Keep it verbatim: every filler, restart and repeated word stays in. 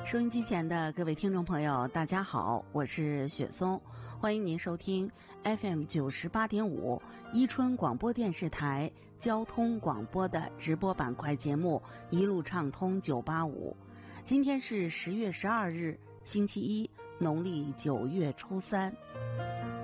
收音机前的各位听众朋友，大家好，我是雪松，欢迎您收听 F M 九十八点五伊春广播电视台交通广播的直播板块节目《一路畅通九八五》。今天是十月十二日，星期一，农历九月初三。